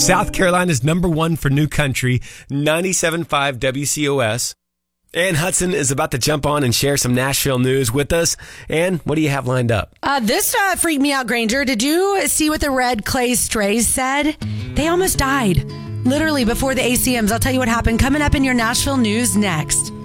South Carolina's number one for new country, 97.5 WCOS. Ann Hudson is about to jump on and share some Nashville news with us. Ann, what do you have lined up? This freaked me out, Granger. Did you see what the Red Clay Strays said? They almost died. Literally before the ACMs. I'll tell you what happened. Coming up in your Nashville news next.